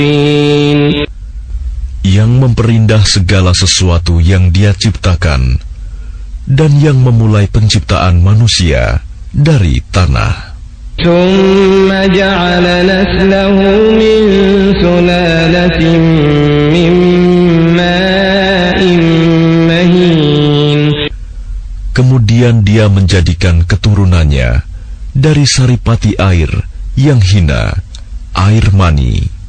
yang memperindah segala sesuatu yang Dia ciptakan, dan yang memulai penciptaan manusia dari tanah. Kemudian Dia menjadikan keturunannya dari saripati air yang hina, air mani.